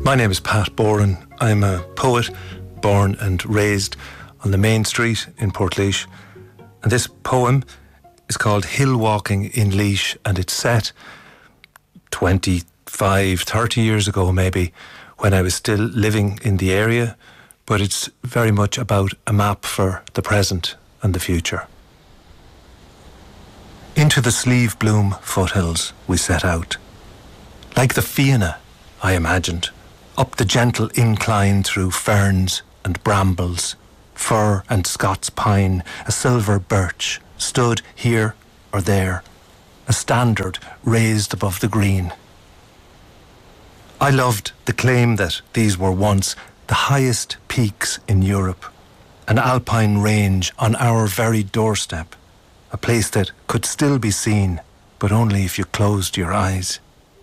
My name is Pat Boran. I'm a poet, born and raised on the main street in Portlaoise. And this poem is called Hill Walking in Laois, and it's set 25, 30 years ago maybe, when I was still living in the area, but it's very much about a map for the present and the future. Into the Slieve Bloom foothills we set out. Like the Fianna, I imagined, up the gentle incline through ferns and brambles, fir and Scots pine, a silver birch stood here or there, a standard raised above the green. I loved the claim that these were once the highest peaks in Europe, an alpine range on our very doorstep, a place that could still be seen, but only if you closed your eyes.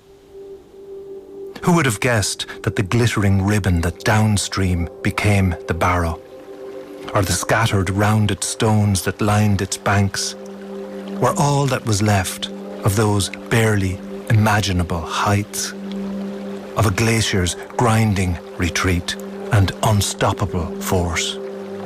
Who would have guessed that the glittering ribbon that downstream became the Barrow, or the scattered rounded stones that lined its banks, were all that was left of those barely imaginable heights, of a glacier's grinding retreat and unstoppable force.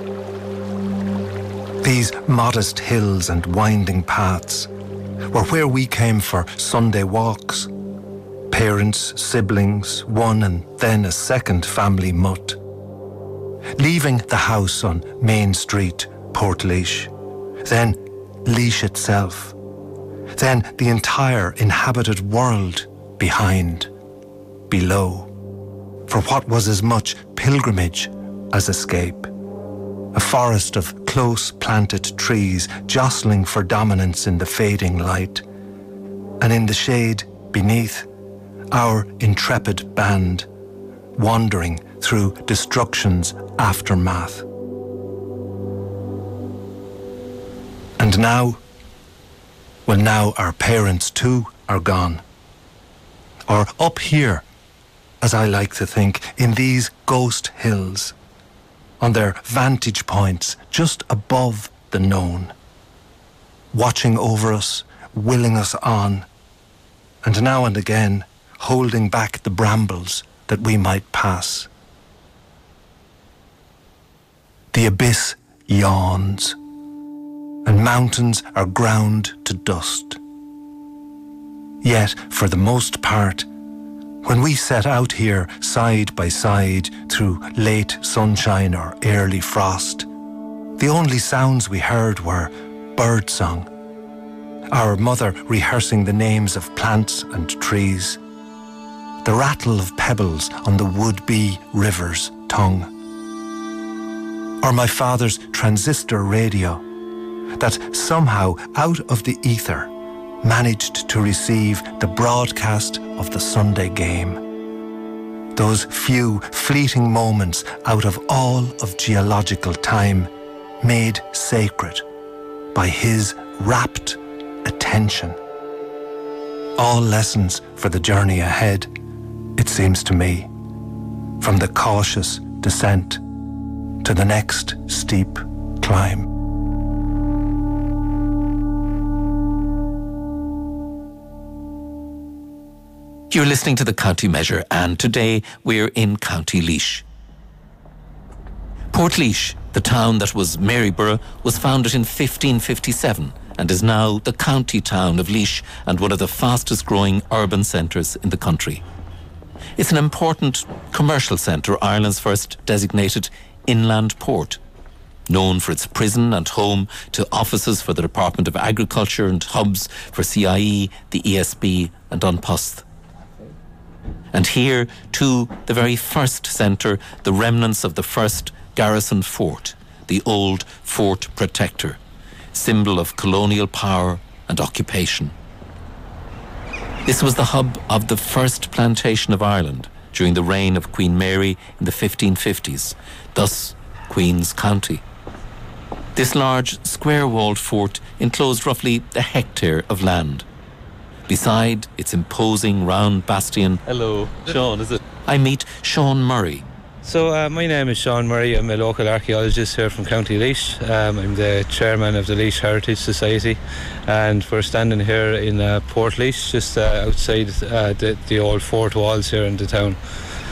These modest hills and winding paths were where we came for Sunday walks. Parents, siblings, one and then a second family mutt. Leaving the house on Main Street, Portlaoise, then Laois itself, then the entire inhabited world behind, below, for what was as much pilgrimage as escape. A forest of close planted trees jostling for dominance in the fading light, and in the shade beneath, our intrepid band, wandering through destruction's aftermath. And now, well, now our parents too are gone. Or up here, as I like to think, in these ghost hills, on their vantage points just above the known, watching over us, willing us on, and now and again holding back the brambles that we might pass. The abyss yawns, and mountains are ground to dust. Yet, for the most part, when we set out here side by side through late sunshine or early frost, the only sounds we heard were birdsong, our mother rehearsing the names of plants and trees, the rattle of pebbles on the would-be river's tongue, or my father's transistor radio that somehow out of the ether managed to receive the broadcast of the Sunday game. Those few fleeting moments out of all of geological time made sacred by his rapt attention. All lessons for the journey ahead, it seems to me, from the cautious descent to the next steep climb. You're listening to the County Measure, and today we're in County Laois. Portlaoise, the town that was Maryborough, was founded in 1557 and is now the county town of Laois and one of the fastest growing urban centres in the country. It's an important commercial centre, Ireland's first designated inland port, known for its prison and home to offices for the Department of Agriculture and hubs for CIE, the ESB and An Post. And here, too, the very first centre, the remnants of the first garrison fort, the old Fort Protector, symbol of colonial power and occupation. This was the hub of the first plantation of Ireland during the reign of Queen Mary in the 1550s, thus Queen's County. This large, square-walled fort enclosed roughly a hectare of land. Beside its imposing round bastion... Hello, Sean, is it? I meet Sean Murray. So my name is Sean Murray. I'm a local archaeologist here from County Laois. I'm the chairman of the Laois Heritage Society, and we're standing here in Portlaoise, just outside the old fort walls here in the town.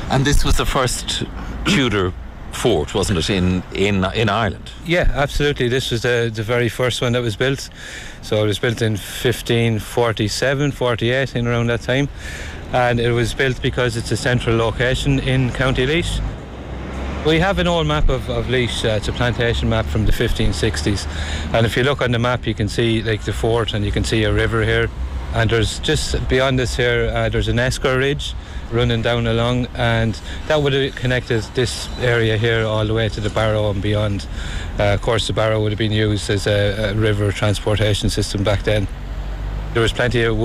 And this was the first Tudor fort, wasn't it, in Ireland? Yeah, absolutely. This was the very first one that was built. So it was built in 1547, 48, in around that time. And it was built because it's a central location in County Laois. We have an old map of Laois. It's a plantation map from the 1560s. And if you look on the map, you can see like the fort, and you can see a river here. And there's just beyond this here, there's an Esquire Ridge running down along, and that would have connected this area here all the way to the Barrow and beyond. Of course, the Barrow would have been used as a river transportation system back then. There was plenty of